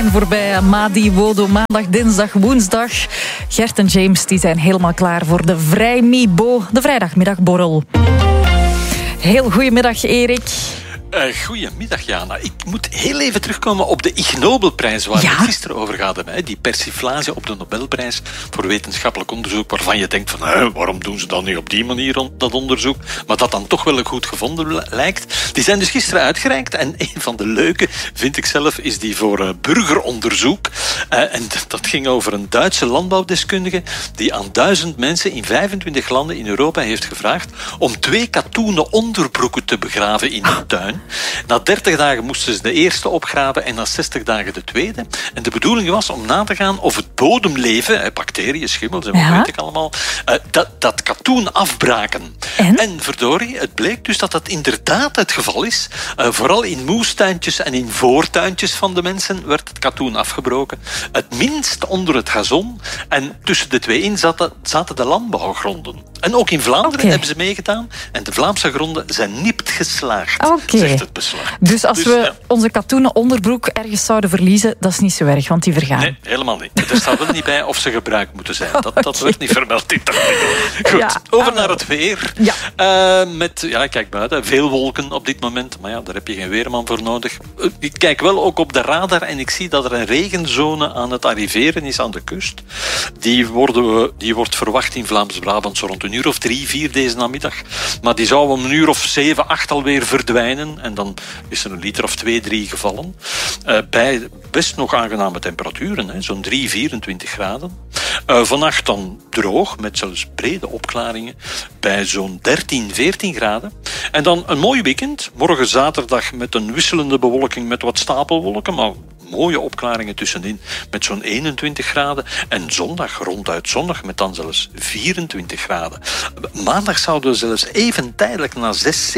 trein voorbij. Madi, Wodo, maandag, dinsdag, woensdag. Gert en James die zijn helemaal klaar voor de Vrijmibo, de vrijdagmiddagborrel. Heel goedemiddag, Erik. Goedemiddag, Jana. Ik moet heel even terugkomen op de Ig Nobelprijs waar we het gisteren over hadden. Hè? Die persiflage op de Nobelprijs voor wetenschappelijk onderzoek, waarvan je denkt van, waarom doen ze dan niet op die manier dat onderzoek? Maar dat dan toch wel goed gevonden lijkt. Die zijn dus gisteren uitgereikt en een van de leuke, vind ik zelf, is die voor burgeronderzoek. En dat ging over een Duitse landbouwdeskundige die aan 1000 mensen in 25 landen in Europa heeft gevraagd om 2 katoenen onderbroeken te begraven in hun tuin. Na 30 dagen moesten ze de eerste opgraven en na 60 dagen de tweede. En de bedoeling was om na te gaan of het bodemleven, bacteriën, schimmels en wat weet ik allemaal, dat katoen afbraken. En verdorie, het bleek dus dat dat inderdaad het geval is. Vooral in moestuintjes en in voortuintjes van de mensen werd het katoen afgebroken. Het minst onder het gazon en tussen de twee in zaten de landbouwgronden. En ook in Vlaanderen hebben ze meegedaan. En de Vlaamse gronden zijn nipt geslaagd, zegt het beslag. Dus als we onze katoenen onderbroek ergens zouden verliezen, dat is niet zo erg, want die vergaan. Nee, helemaal niet. Er staat wel niet bij of ze gebruikt moeten zijn. Dat werd niet vermeld in het artikel. Goed, over naar het weer. Met, kijk buiten, veel wolken op dit moment. Maar daar heb je geen weerman voor nodig. Ik kijk wel ook op de radar en ik zie dat er een regenzone aan het arriveren is aan de kust. Die wordt verwacht in Vlaams-Brabant zo rond 3-4 deze namiddag. Maar die zou om 7-8 alweer verdwijnen. En dan is er een liter of 2-3 gevallen. Bij best nog aangename temperaturen. Hè. Zo'n 3-24 graden. Vannacht dan droog, met zelfs brede opklaringen. Bij zo'n 13-14 graden. En dan een mooi weekend. Morgen zaterdag met een wisselende bewolking met wat stapelwolken. Maar mooie opklaringen tussenin met zo'n 21 graden. En zondag ronduit zonnig met dan zelfs 24 graden. Maandag zouden we zelfs even tijdelijk naar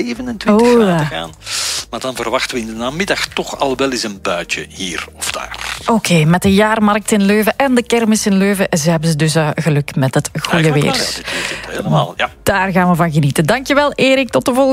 27 graden gaan. Maar dan verwachten we in de namiddag toch al wel eens een buitje hier of daar. Oké, met de jaarmarkt in Leuven en de kermis in Leuven hebben ze dus geluk met het goede weer. Helemaal, ja. Daar gaan we van genieten. Dankjewel, Erik. Tot de volgende.